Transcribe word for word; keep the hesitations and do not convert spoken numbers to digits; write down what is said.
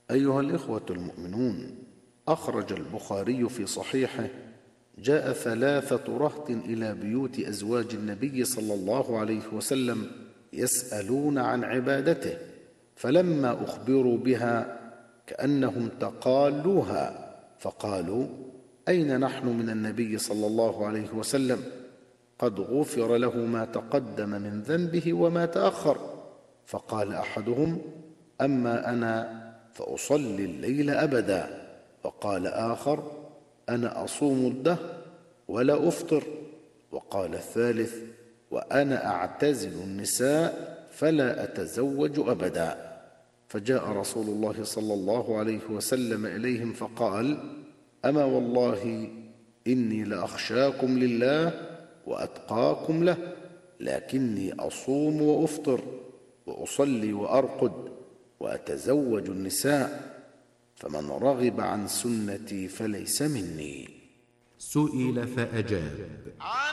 أيها الإخوة المؤمنون، أخرج البخاري في صحيحه: جاء ثلاثة رهط إلى بيوت أزواج النبي صلى الله عليه وسلم يسألون عن عبادته، فلما أخبروا بها كأنهم تقالوها، فقالوا: أين نحن من النبي صلى الله عليه وسلم؟ قد غفر له ما تقدم من ذنبه وما تأخر. فقال أحدهم: أما أنا فأصلي الليل أبدا. وقال آخر: أنا أصوم الدهر ولا أفطر. وقال الثالث: وأنا أعتزل النساء فلا أتزوج أبدا. فجاء رسول الله صلى الله عليه وسلم إليهم فقال: أما والله إني لأخشاكم لله وأتقاكم له، لكني أصوم وأفطر وأصلي وأرقد وأتزوج النساء، فمن رغب عن سنتي فليس مني. سئل فأجاب: